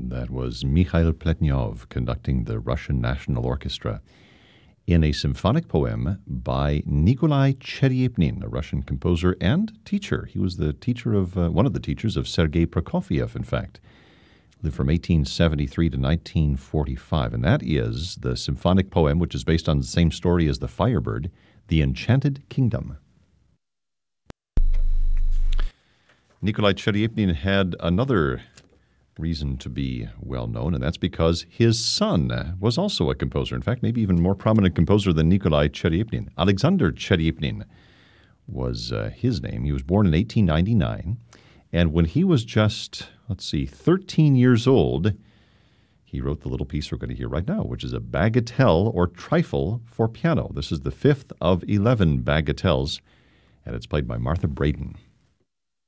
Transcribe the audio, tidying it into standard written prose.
That was Mikhail Pletnyov conducting the Russian National Orchestra in a symphonic poem by Nikolai Cherepnin, a Russian composer and teacher. He was the teacher of one of the teachers of Sergei Prokofiev, in fact. Lived from 1873 to 1945, and that is the symphonic poem, which is based on the same story as The Firebird, The Enchanted Kingdom. Nikolai Cherepnin had another reason to be well known, and that's because his son was also a composer. In fact, maybe even more prominent composer than Nikolai Cherepnin. Alexander Cherepnin was his name. He was born in 1899, and when he was just, 13 years old, he wrote the little piece we're going to hear right now, which is a bagatelle or trifle for piano. This is the fifth of 11 bagatelles, and it's played by Martha Braden.